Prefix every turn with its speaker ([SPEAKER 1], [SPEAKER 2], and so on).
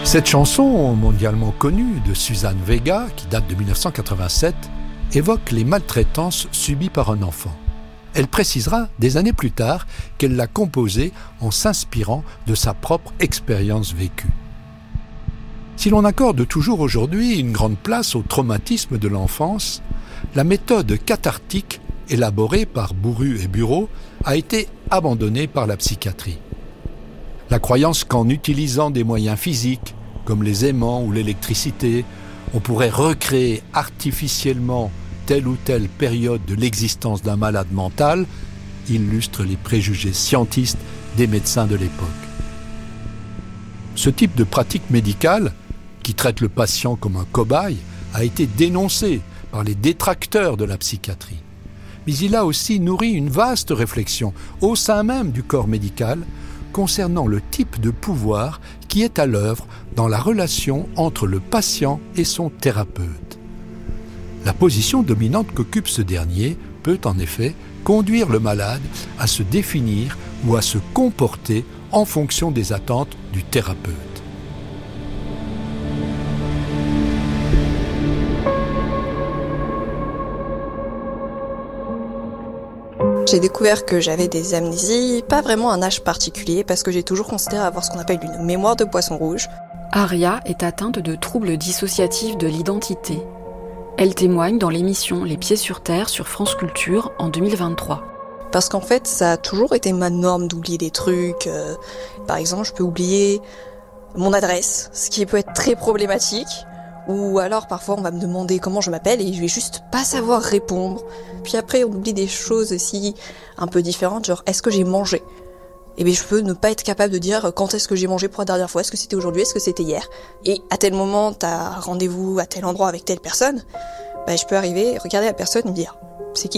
[SPEAKER 1] Cette chanson, mondialement connue, de Suzanne Vega, qui date de 1987, évoque les maltraitances subies par un enfant. Elle précisera des années plus tard qu'elle l'a composée en s'inspirant de sa propre expérience vécue. Si l'on accorde toujours aujourd'hui une grande place au traumatisme de l'enfance, la méthode cathartique élaborée par Bourru et Bureau a été abandonnée par la psychiatrie. La croyance qu'en utilisant des moyens physiques, comme les aimants ou l'électricité, on pourrait recréer artificiellement telle ou telle période de l'existence d'un malade mental, illustre les préjugés scientistes des médecins de l'époque. Ce type de pratique médicale, qui traite le patient comme un cobaye, a été dénoncé par les détracteurs de la psychiatrie. Mais il a aussi nourri une vaste réflexion au sein même du corps médical concernant le type de pouvoir qui est à l'œuvre dans la relation entre le patient et son thérapeute. La position dominante qu'occupe ce dernier peut en effet conduire le malade à se définir ou à se comporter en fonction des attentes du thérapeute.
[SPEAKER 2] J'ai découvert que j'avais des amnésies, pas vraiment un âge particulier, parce que j'ai toujours considéré avoir ce qu'on appelle une mémoire de poisson rouge.
[SPEAKER 3] Aria est atteinte de troubles dissociatifs de l'identité. Elle témoigne dans l'émission Les Pieds sur Terre sur France Culture en 2023.
[SPEAKER 2] Parce qu'en fait, ça a toujours été ma norme d'oublier des trucs. Par exemple, je peux oublier mon adresse, ce qui peut être très problématique. Ou alors parfois on va me demander comment je m'appelle et je vais juste pas savoir répondre. Puis après on oublie des choses aussi un peu différentes, genre est-ce que j'ai mangé ? Et bien je peux ne pas être capable de dire quand est-ce que j'ai mangé pour la dernière fois, est-ce que c'était aujourd'hui, est-ce que c'était hier ? Et à tel moment t'as rendez-vous à tel endroit avec telle personne, je peux arriver, regarder la personne et me dire c'est qui ?